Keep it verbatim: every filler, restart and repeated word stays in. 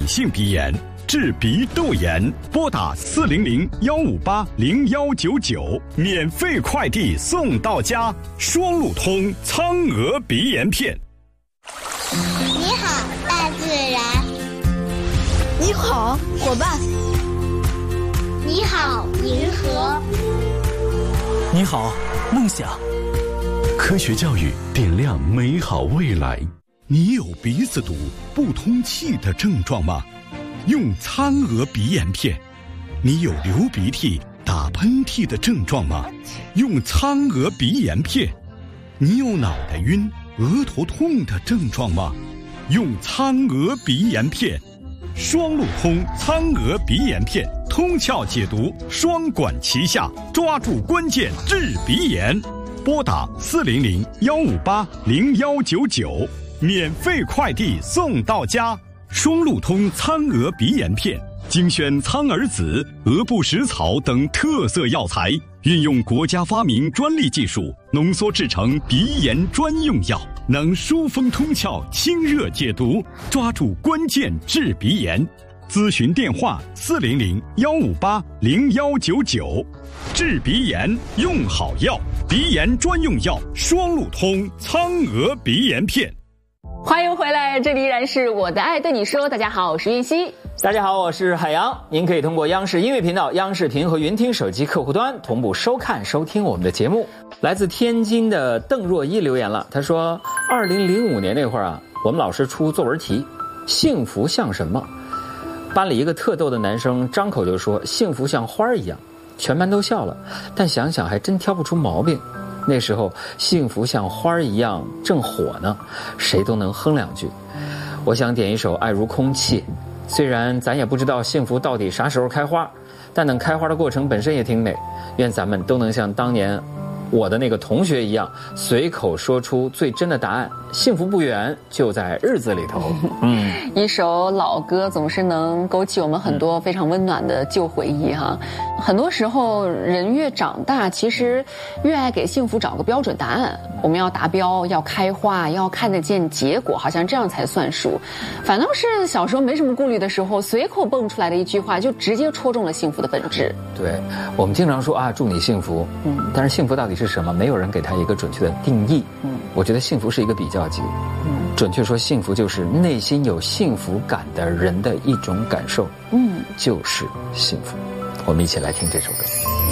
性鼻炎，治鼻窦炎，拨打四零零幺五八零幺九九，免费快递送到家。双路通苍鹅鼻炎片。 你好，大自然。 你好，伙伴。 你好，银河。 你好，梦想。 科学教育点亮美好未来。 你有鼻子堵、不通气的症状吗？用苍鹅鼻炎片。你有流鼻涕、打喷嚏的症状吗？用苍鹅鼻炎片。你有脑袋晕、额头痛的症状吗？用苍鹅鼻炎片。双路通苍鹅鼻炎片，通窍解毒，双管齐下，抓住关键治鼻炎。拨打四零零幺五八零幺九九，免费快递送到家。双路通苍鹅鼻炎片，精选苍耳子、鹅不食草等特色药材，运用国家发明专利技术，浓缩制成鼻炎专用药，能疏风通窍、清热解毒，抓住关键治鼻炎。咨询电话四零零幺五八零幺九九。治鼻炎用好药，鼻炎专用药双路通苍鹅鼻炎片。 欢迎回来，这里依然是我的爱对你说。大家好，我是韵熙。 大家好，我是海洋。您可以通过央视音乐频道、央视频和云听手机客户端同步收看收听我们的节目。来自天津的邓若一留言了，他说二零零五年那会儿啊，我们老师出作文题，幸福像什么？班里一个特逗的男生张口就说幸福像花一样，全班都笑了，但想想还真挑不出毛病。那时候幸福像花一样正火呢，谁都能哼两句。我想点一首爱如空气，虽然咱也不知道幸福到底啥时候开花，但等开花的过程本身也挺美。愿咱们都能像当年我的那个同学一样，随口说出最真的答案，幸福不远，就在日子里头。嗯， 一首老歌总是能勾起我们很多非常温暖的旧回忆哈。很多时候人越长大，其实越爱给幸福找个标准答案，我们要达标，要开花，要看得见结果，好像这样才算数。反倒是小时候没什么顾虑的时候，随口蹦出来的一句话就直接戳中了幸福的本质。 对，我们经常说啊，祝你幸福，嗯，但是幸福到底是什么？没有人给他一个准确的定义。嗯，我觉得幸福是一个比较级。嗯，准确说，幸福就是内心有幸福感的人的一种感受。嗯，就是幸福。我们一起来听这首歌。